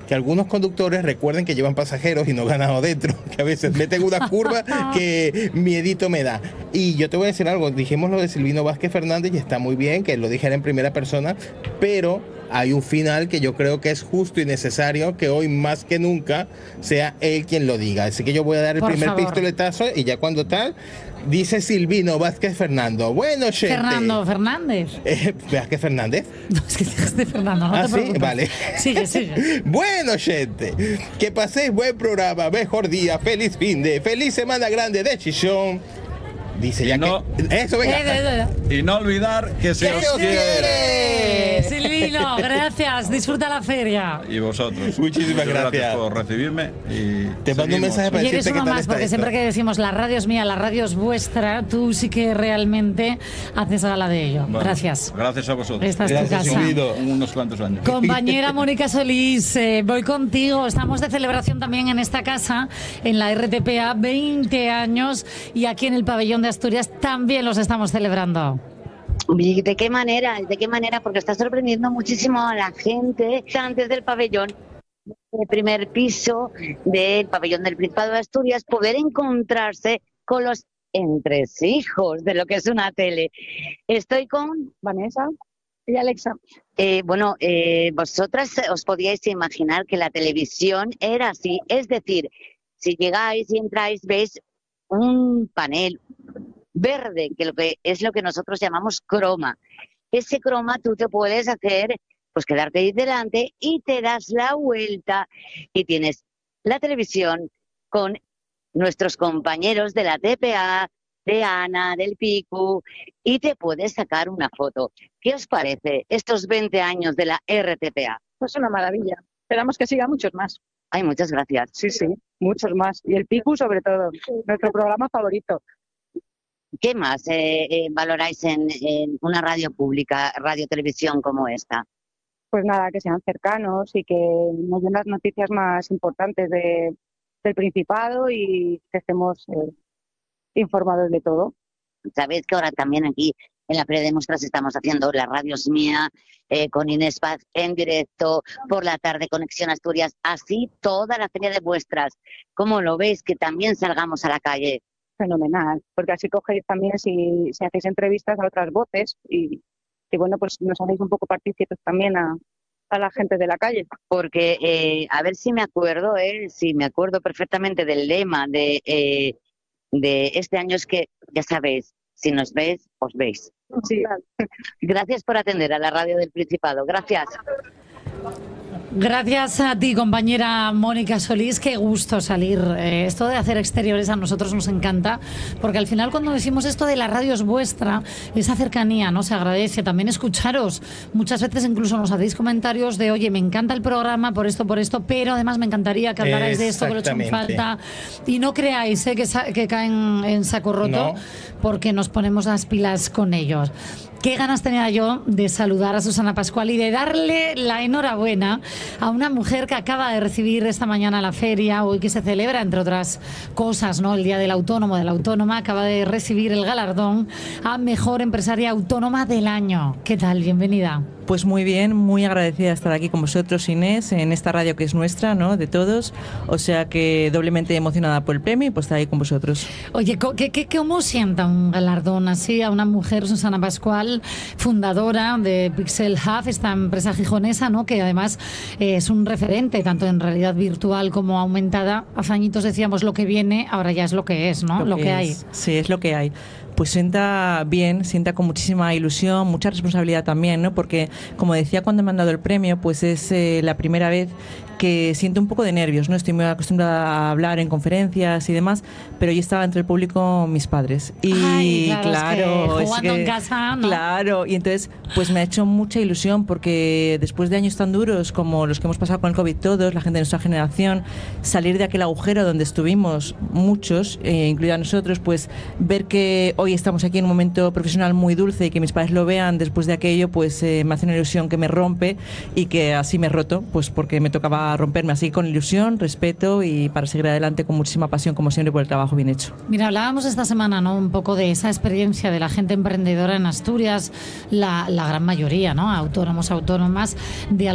que algunos conductores recuerden que llevan pasajeros y no ganado dentro, que a veces meten unas curvas que miedito me da. Y yo te voy a decir algo, dijimos lo de Silvino Vázquez Fernández y está muy bien que lo dijera en primera persona, pero hay un final que yo creo que es justo y necesario que hoy más que nunca sea él quien lo diga. Así que yo voy a dar el primer pistoletazo y ya cuando tal... Dice Silvino Vázquez Fernando. Bueno, gente. Fernando Fernández. ¿Vázquez Fernández? No, es que dijiste Fernando, no te sí, preocupes. Vale. Sigue. Bueno, gente, que paséis buen programa, mejor día, feliz feliz semana grande de Chichón. Dice ya no, que... Eso, venga. Y no olvidar que se os quiere. Silvino, gracias. Disfruta la feria. Y vosotros. Muchísimas gracias por recibirme. Y te mando un mensaje para decirte que tal más, está porque esto. siempre que decimos la radio es mía, la radio es vuestra, tú sí que realmente haces gala de ello. Bueno, gracias. Gracias a vosotros. Esta es tu casa. Unos cuantos años. Compañera Mónica Solís, voy contigo. Estamos de celebración también en esta casa, en la RTPA, 20 años, y aquí en el pabellón de Asturias también los estamos celebrando. ¿De qué manera? Porque está sorprendiendo muchísimo a la gente antes del pabellón, el primer piso del pabellón del Principado de Asturias, poder encontrarse con los entresijos de lo que es una tele. Estoy con Vanessa y Alexa. Vosotras os podíais imaginar que la televisión era así, es decir, si llegáis y entráis, veis un panel verde, que es lo que nosotros llamamos croma. Ese croma tú te puedes hacer, pues quedarte ahí delante y te das la vuelta y tienes la televisión con nuestros compañeros de la TPA, de Ana, del Picu, y te puedes sacar una foto. ¿Qué os parece estos 20 años de la RTPA? Pues una maravilla. Esperamos que siga muchos más. Ay, muchas gracias. Sí, muchos más. Y el Picu sobre todo, nuestro programa favorito. ¿Qué más valoráis en una radio pública, radio televisión como esta? Pues nada, que sean cercanos y que nos den las noticias más importantes del Principado y que estemos informados de todo. Sabéis que ahora también aquí en la Feria de Muestras estamos haciendo La Radio es Mía, con Inés Paz en directo, por la tarde Conexión Asturias, así toda la Feria de Muestras. ¿Cómo lo veis? Que también salgamos a la calle. Fenomenal, porque así cogéis también si hacéis entrevistas a otras voces y bueno, pues nos hacéis un poco partícipes también a la gente de la calle. Porque, a ver si me acuerdo perfectamente del lema de este año, es que, ya sabéis, si nos veis, os veis. Sí. Gracias por atender a la radio del Principado. Gracias. Gracias a ti, compañera Mónica Solís. Qué gusto salir. Esto de hacer exteriores a nosotros nos encanta, porque al final cuando decimos esto de la radio es vuestra, esa cercanía, ¿no? Se agradece. También escucharos. Muchas veces incluso nos hacéis comentarios de, oye, me encanta el programa por esto, pero además me encantaría que hablarais de esto, que lo he hecho en falta. Y no creáis que caen en saco roto, porque nos ponemos las pilas con ellos. Qué ganas tenía yo de saludar a Susana Pascual y de darle la enhorabuena a una mujer que acaba de recibir esta mañana la feria, hoy que se celebra, entre otras cosas, ¿no?, el Día del Autónomo, de la Autónoma. Acaba de recibir el galardón a Mejor Empresaria Autónoma del Año. ¿Qué tal? Bienvenida. Pues muy bien, muy agradecida de estar aquí con vosotros, Inés, en esta radio que es nuestra, ¿no?, de todos. O sea que doblemente emocionada por el premio y pues estar ahí con vosotros. Oye, ¿cómo sienta un galardón así a una mujer, Susana Pascual, fundadora de Pixel Hub, esta empresa gijonesa, ¿no?, que además es un referente tanto en realidad virtual como aumentada? Hace añitos decíamos lo que viene, ahora ya es lo que es, ¿no? Lo que hay. Sí, es lo que hay. Pues sienta bien, sienta con muchísima ilusión, mucha responsabilidad también, ¿no? Porque, como decía cuando me han dado el premio, pues es la primera vez que siento un poco de nervios, ¿no? Estoy muy acostumbrada a hablar en conferencias y demás, pero yo estaba entre el público mis padres. Y ay, claro, es que jugando en casa, ¿no? Claro, y entonces pues me ha hecho mucha ilusión porque después de años tan duros como los que hemos pasado con el COVID todos, la gente de nuestra generación, salir de aquel agujero donde estuvimos muchos, incluida nosotros, pues ver que hoy estamos aquí en un momento profesional muy dulce y que mis padres lo vean después de aquello, pues me hace una ilusión que me rompe y que así me he roto, pues porque me tocaba romperme, así con ilusión, respeto y para seguir adelante con muchísima pasión, como siempre, por el trabajo bien hecho. Mira, hablábamos esta semana, ¿no?, un poco de esa experiencia de la gente emprendedora en Asturias, la gran mayoría, ¿no?, autónomos, autónomas, de